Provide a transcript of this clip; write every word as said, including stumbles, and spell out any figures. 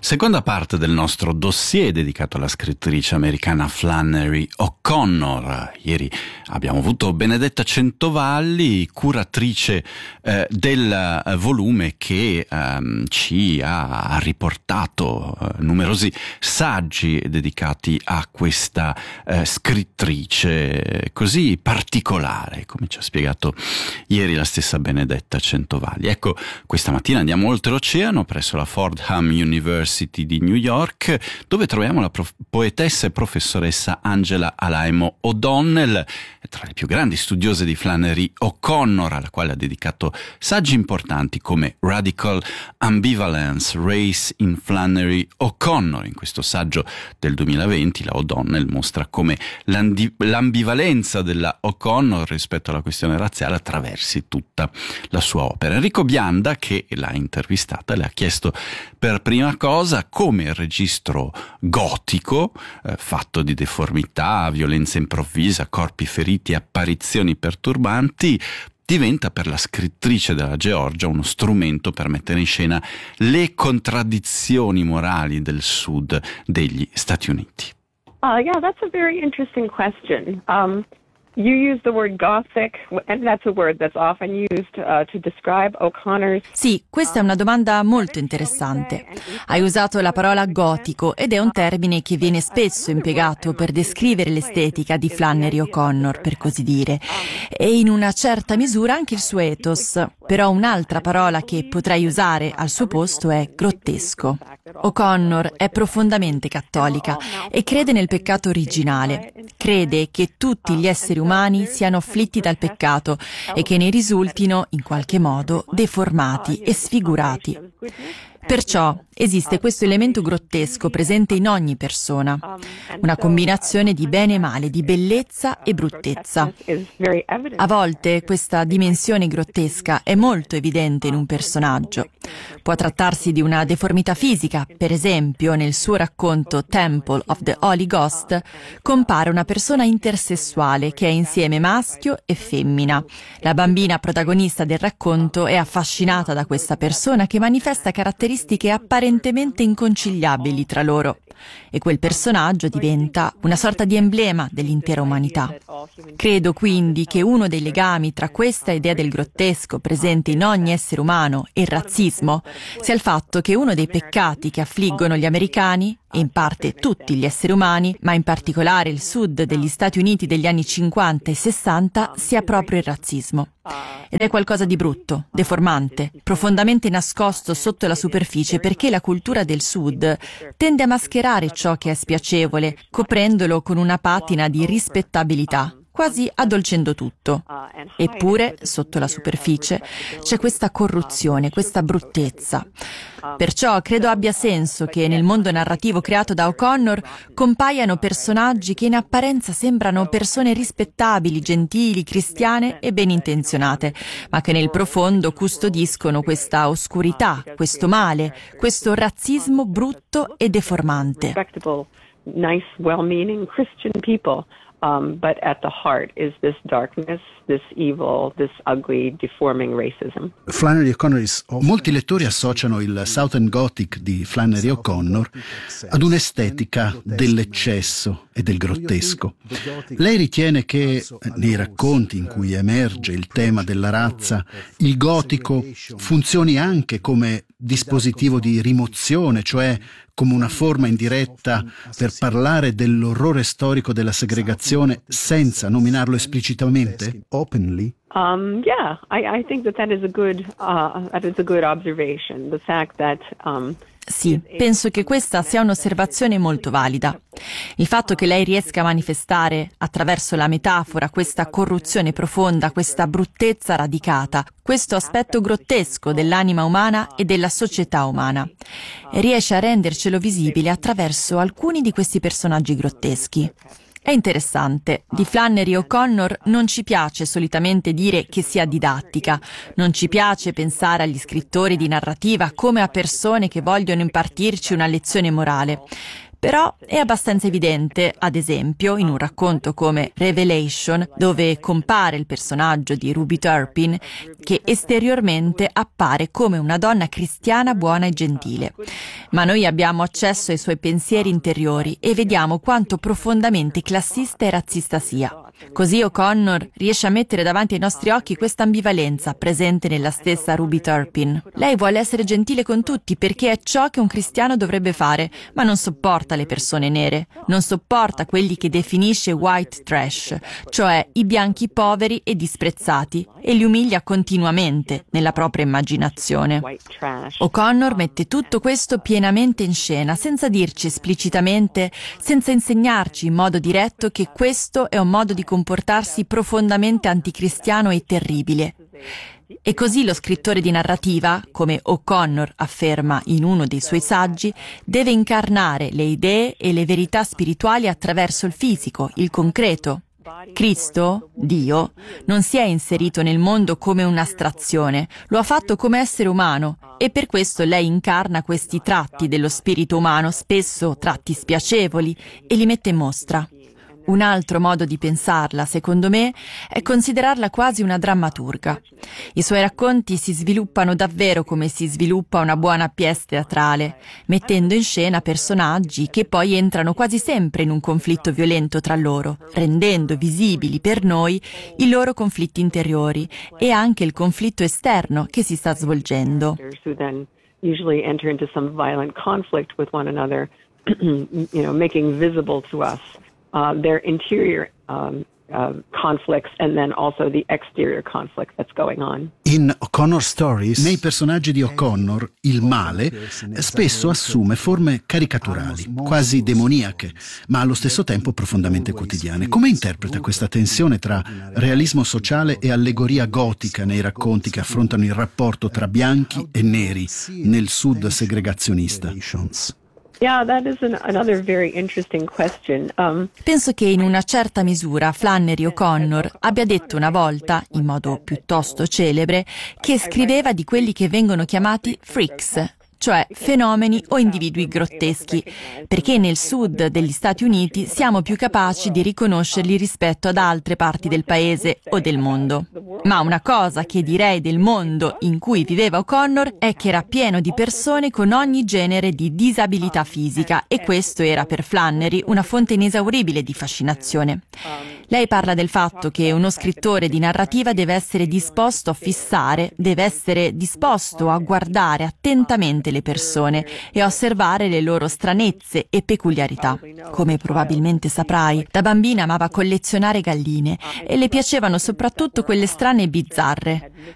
Seconda parte del nostro dossier dedicato alla scrittrice americana Flannery O'Connor. Ieri abbiamo avuto Benedetta Centovalli, curatrice eh, del volume che ehm, ci ha riportato eh, numerosi saggi dedicati a questa eh, scrittrice così particolare, come ci ha spiegato ieri la stessa Benedetta Centovalli. Ecco, questa mattina andiamo oltreoceano presso la Fordham University di New York, dove troviamo la prof- poetessa e professoressa Angela Alaimo O'Donnell, tra le più grandi studiose di Flannery O'Connor, alla quale ha dedicato saggi importanti come Radical Ambivalence, Race in Flannery O'Connor. In questo saggio del duemilaventi la O'Donnell mostra come l'andi- l'ambivalenza della O'Connor rispetto alla questione razziale attraversi tutta la sua opera. Enrico Bianda, che l'ha intervistata, le ha chiesto per prima cosa come il registro gotico, eh, fatto di deformità, violenza improvvisa, corpi feriti e apparizioni perturbanti, diventa per la scrittrice della Georgia uno strumento per mettere in scena le contraddizioni morali del sud degli Stati Uniti. Uh, yeah, that's a very interesting question. Um, You use the word Gothic, and that's a word that's often used uh, to describe O'Connor's. Sì, questa è una domanda molto interessante. Hai usato la parola gotico ed è un termine che viene spesso impiegato per descrivere l'estetica di Flannery O'Connor, per così dire, e in una certa misura anche il suo ethos. Però un'altra parola che potrei usare al suo posto è grottesco. O'Connor è profondamente cattolica e crede nel peccato originale. Crede che tutti gli esseri umani siano afflitti dal peccato e che ne risultino, in qualche modo, deformati e sfigurati. Perciò esiste questo elemento grottesco presente in ogni persona, una combinazione di bene e male, di bellezza e bruttezza. A volte questa dimensione grottesca è molto evidente in un personaggio. Può trattarsi di una deformità fisica, per esempio nel suo racconto Temple of the Holy Ghost compare una persona intersessuale che è insieme maschio e femmina. La bambina protagonista del racconto è affascinata da questa persona che manifesta caratteristiche apparentemente inconciliabili tra loro, e quel personaggio diventa una sorta di emblema dell'intera umanità. Credo quindi che uno dei legami tra questa idea del grottesco presente in ogni essere umano e il razzismo sia il fatto che uno dei peccati che affliggono gli americani, e in parte tutti gli esseri umani, ma in particolare il sud degli Stati Uniti degli anni cinquanta e sessanta, sia proprio il razzismo. Ed è qualcosa di brutto, deformante, profondamente nascosto sotto la superficie, perché la cultura del sud tende a mascherare ciò che è spiacevole, coprendolo con una patina di rispettabilità, quasi addolcendo tutto. Eppure, sotto la superficie, c'è questa corruzione, questa bruttezza. Perciò credo abbia senso che nel mondo narrativo creato da O'Connor compaiano personaggi che in apparenza sembrano persone rispettabili, gentili, cristiane e ben intenzionate, ma che nel profondo custodiscono questa oscurità, questo male, questo razzismo brutto e deformante. Nice, well-meaning Christian people. Um, but at the heart is this darkness, this evil, this ugly, deforming racism. Flannery O'Connor is... Molti lettori associano il Southern Gothic di Flannery O'Connor ad un'estetica dell'eccesso e del grottesco. Lei ritiene che nei racconti in cui emerge il tema della razza, il gotico funzioni anche come dispositivo di rimozione, cioè come una forma indiretta per parlare dell'orrore storico della segregazione senza nominarlo esplicitamente? Openly? Um, yeah, I, I think that that is a good, uh, that is a good observation. The fact that um, Sì, penso che questa sia un'osservazione molto valida. Il fatto che lei riesca a manifestare attraverso la metafora questa corruzione profonda, questa bruttezza radicata, questo aspetto grottesco dell'anima umana e della società umana, e riesce a rendercelo visibile attraverso alcuni di questi personaggi grotteschi. È interessante, di Flannery O'Connor non ci piace solitamente dire che sia didattica, non ci piace pensare agli scrittori di narrativa come a persone che vogliono impartirci una lezione morale. Però è abbastanza evidente, ad esempio, in un racconto come Revelation, dove compare il personaggio di Ruby Turpin, che esteriormente appare come una donna cristiana buona e gentile. Ma noi abbiamo accesso ai suoi pensieri interiori e vediamo quanto profondamente classista e razzista sia. Così O'Connor riesce a mettere davanti ai nostri occhi questa ambivalenza presente nella stessa Ruby Turpin. Lei vuole essere gentile con tutti perché è ciò che un cristiano dovrebbe fare, ma non sopporta le persone nere, non sopporta quelli che definisce white trash, cioè i bianchi poveri e disprezzati, e li umilia continuamente nella propria immaginazione. O'Connor mette tutto questo pienamente in scena, senza dirci esplicitamente, senza insegnarci in modo diretto che questo è un modo di comportarsi profondamente anticristiano e terribile. E così lo scrittore di narrativa, come O'Connor afferma in uno dei suoi saggi, deve incarnare le idee e le verità spirituali attraverso il fisico, il concreto. Cristo, Dio, non si è inserito nel mondo come un'astrazione, lo ha fatto come essere umano e per questo lei incarna questi tratti dello spirito umano, spesso tratti spiacevoli, e li mette in mostra. Un altro modo di pensarla, secondo me, è considerarla quasi una drammaturga. I suoi racconti si sviluppano davvero come si sviluppa una buona pièce teatrale, mettendo in scena personaggi che poi entrano quasi sempre in un conflitto violento tra loro, rendendo visibili per noi i loro conflitti interiori e anche il conflitto esterno che si sta svolgendo. Usually enter into some violent conflict with one another, you know, making visible to us Uh, their interior um, uh, conflicts and then also the exterior conflict that's going on. In O'Connor Stories, nei personaggi di O'Connor, il male spesso assume forme caricaturali, quasi demoniache, ma allo stesso tempo profondamente quotidiane. Come interpreta questa tensione tra realismo sociale e allegoria gotica nei racconti che affrontano il rapporto tra bianchi e neri nel sud segregazionista? Yeah, that is an, another very interesting question. Um, Penso che in una certa misura Flannery O'Connor abbia detto una volta, in modo piuttosto celebre, che scriveva di quelli che vengono chiamati freaks, cioè fenomeni o individui grotteschi, perché nel sud degli Stati Uniti siamo più capaci di riconoscerli rispetto ad altre parti del paese o del mondo. Ma una cosa che direi del mondo in cui viveva O'Connor è che era pieno di persone con ogni genere di disabilità fisica e questo era per Flannery una fonte inesauribile di fascinazione. Lei parla del fatto che uno scrittore di narrativa deve essere disposto a fissare, deve essere disposto a guardare attentamente le persone e a osservare le loro stranezze e peculiarità. Come probabilmente saprai, da bambina amava collezionare galline e le piacevano soprattutto quelle strane e bizzarre.